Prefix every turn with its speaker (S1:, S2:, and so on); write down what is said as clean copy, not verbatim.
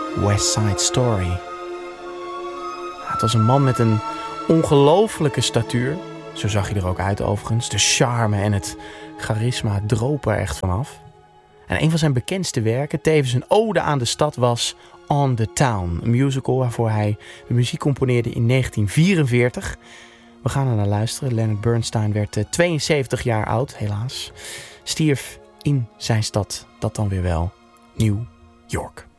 S1: West Side Story. Ja, het was een man met een ongelofelijke statuur. Zo zag hij er ook uit overigens. De charme en het charisma dropen er echt vanaf. En een van zijn bekendste werken, tevens een ode aan de stad, was On the Town. Een musical waarvoor hij de muziek componeerde in 1944. We gaan er naar luisteren. Leonard Bernstein werd 72 jaar oud, helaas. Stierf in zijn stad, dat dan weer wel, New York.